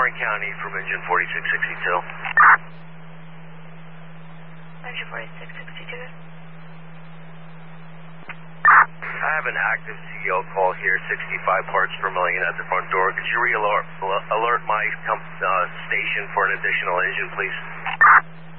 Warren County from engine 4662. Engine 4662. I have an active CEO call here, 65 parts per million at the front door. Could you alert my station for an additional engine, please?